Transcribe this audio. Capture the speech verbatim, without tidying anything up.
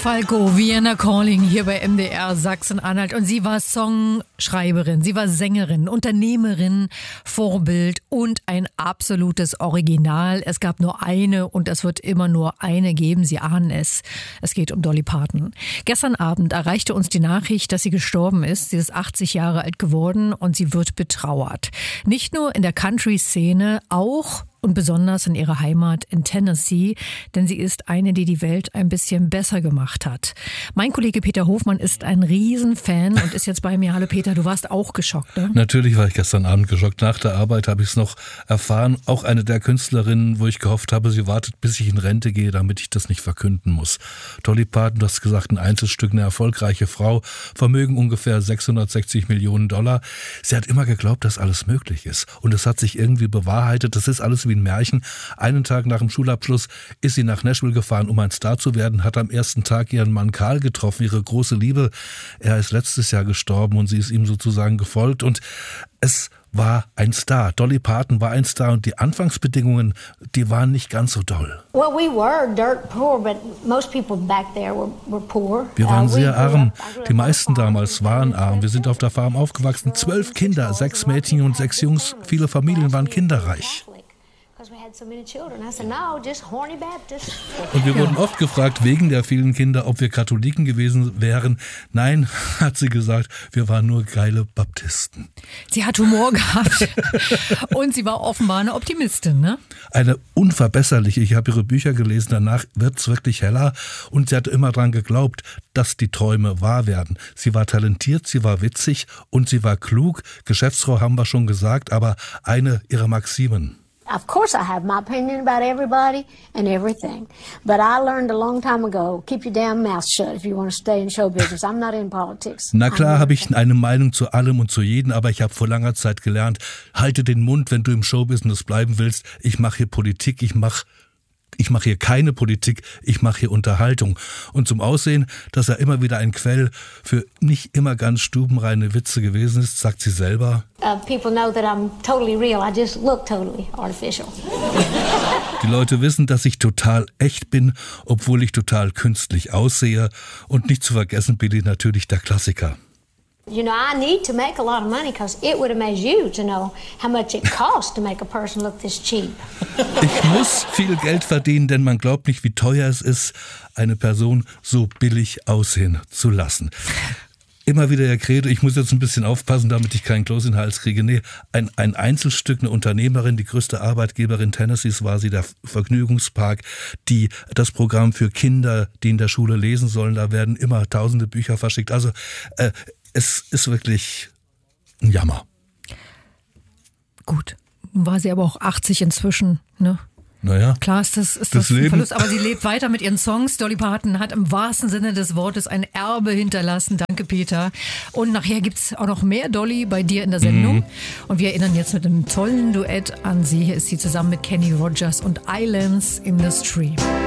Falco, Vienna Calling hier bei M D R Sachsen-Anhalt. Und sie war Songschreiberin, sie war Sängerin, Unternehmerin, Vorbild und ein absolutes Original. Es gab nur eine und es wird immer nur eine geben. Sie ahnen es. Es geht um Dolly Parton. Gestern Abend erreichte uns die Nachricht, dass sie gestorben ist. Sie ist achtzig Jahre alt geworden und sie wird betrauert. Nicht nur in der Country-Szene, auch und besonders in ihrer Heimat in Tennessee, denn sie ist eine, die die Welt ein bisschen besser gemacht hat. Mein Kollege Peter Hofmann ist ein Riesenfan und ist jetzt bei mir. Hallo Peter, du warst auch geschockt, ne? Natürlich war ich gestern Abend geschockt. Nach der Arbeit habe ich es noch erfahren. Auch eine der Künstlerinnen, wo ich gehofft habe, sie wartet, bis ich in Rente gehe, damit ich das nicht verkünden muss. Dolly Parton, du hast gesagt, ein Einzelstück, eine erfolgreiche Frau, Vermögen ungefähr sechshundertsechzig Millionen Dollar. Sie hat immer geglaubt, dass alles möglich ist. Und es hat sich irgendwie bewahrheitet. Das ist alles wie ein Märchen. Einen Tag nach dem Schulabschluss ist sie nach Nashville gefahren, um ein Star zu werden, hat am ersten Tag ihren Mann Carl getroffen, ihre große Liebe. Er ist letztes Jahr gestorben und sie ist ihm sozusagen gefolgt und es war ein Star. Dolly Parton war ein Star und die Anfangsbedingungen, die waren nicht ganz so doll. Well, we were dirt poor, but most people back there were, were poor. Wir waren sehr arm. Die meisten damals waren arm. Wir sind auf der Farm aufgewachsen. Zwölf Kinder, sechs Mädchen und sechs Jungs. Viele Familien waren kinderreich. Und wir wurden oft gefragt, wegen der vielen Kinder, ob wir Katholiken gewesen wären. Nein, hat sie gesagt, wir waren nur geile Baptisten. Sie hat Humor gehabt und sie war offenbar eine Optimistin, ne? Eine unverbesserliche. Ich habe ihre Bücher gelesen, danach wird es wirklich heller. Und sie hatte immer daran geglaubt, dass die Träume wahr werden. Sie war talentiert, sie war witzig und sie war klug. Geschäftsfrau haben wir schon gesagt, aber eine ihrer Maximen. Of course I have my opinion about everybody and everything. But I learned a long time ago, keep your damn mouth shut if you want to stay in show business. I'm not in politics. Na klar habe ich eine Meinung zu allem und zu jedem, aber ich habe vor langer Zeit gelernt, halte den Mund, wenn du im Showbusiness bleiben willst. Ich mache hier Politik, ich mache Ich mache hier keine Politik, ich mache hier Unterhaltung. Und zum Aussehen, dass er immer wieder ein Quell für nicht immer ganz stubenreine Witze gewesen ist, sagt sie selber. Uh, people know that I'm totally real. I just look totally artificial. Die Leute wissen, dass ich total echt bin, obwohl ich total künstlich aussehe. Und nicht zu vergessen, Billy, natürlich der Klassiker. You know, I need to make a lot of money because it would amaze you to know how much it costs to make a person look this cheap. Ich muss viel Geld verdienen, denn man glaubt nicht, wie teuer es ist, eine Person so billig aussehen zu lassen. Immer wieder ihr Credo, ich muss jetzt ein bisschen aufpassen, damit ich keinen Kloß in den Hals kriege. Nee, ein, ein Einzelstück, eine Unternehmerin, die größte Arbeitgeberin Tennessees war sie, der Vergnügungspark, die das Programm für Kinder, die in der Schule lesen sollen, da werden immer tausende Bücher verschickt. Also äh, es ist wirklich ein Jammer. Gut, war sie aber auch achtzig inzwischen, ne? Naja, klar ist das, ist das, das ein Verlust, aber sie lebt weiter mit ihren Songs. Dolly Parton hat im wahrsten Sinne des Wortes ein Erbe hinterlassen. Danke, Peter. Und nachher gibt's auch noch mehr Dolly bei dir in der Sendung. Mhm. Und wir erinnern jetzt mit einem tollen Duett an sie. Hier ist sie zusammen mit Kenny Rogers und Islands in the Stream.